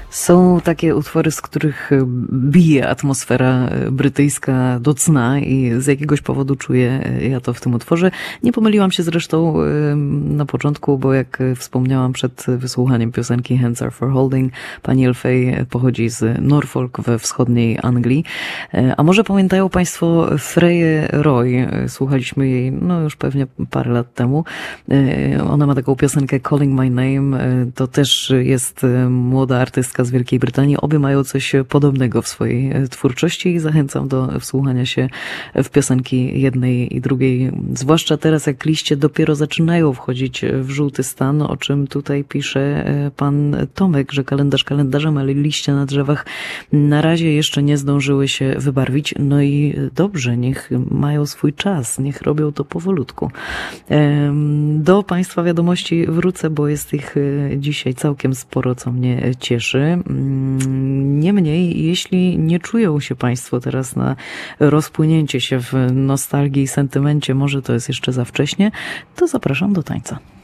Są takie utwory, z których bije atmosfera brytyjska do cna i z jakiegoś powodu czuję ja to w tym utworze. Nie pomyliłam się zresztą na początku, bo jak wspomniałam przed wysłuchaniem piosenki Hands Are For Holding, pani Elfej pochodzi z Norfolk we wschodniej Anglii. A może pamiętają Państwo Freję Roy? Słuchaliśmy jej no już pewnie parę lat temu. Ona ma taką piosenkę Calling My Name. To też jest młoda artystka z Wielkiej Brytanii. Obie mają coś podobnego w swojej twórczości i zachęcam do wsłuchania się w piosenki jednej i drugiej. Zwłaszcza teraz, jak liście dopiero zaczynają wchodzić w żółty stan, o czym tutaj pisze pan Tomek, że kalendarz kalendarzem, ale liście na drzewach na razie jeszcze nie zdążyły się wybarwić. No i dobrze, niech mają swój czas, niech robią to powolutku. Do Państwa wiadomości wrócę, bo jest ich dzisiaj całkiem sporo, co mnie cieszy. Niemniej, jeśli nie czują się Państwo teraz na rozpłynięcie się w nostalgii i sentymencie, może to jest jeszcze za wcześnie, to zapraszam do tańca.